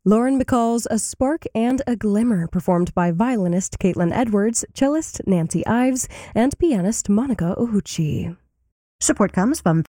Lauren Bacall's A Spark and a Glimmer, performed by violinist Caitlin Edwards, cellist Nancy Ives, and pianist Monica Ohuchi. Support comes from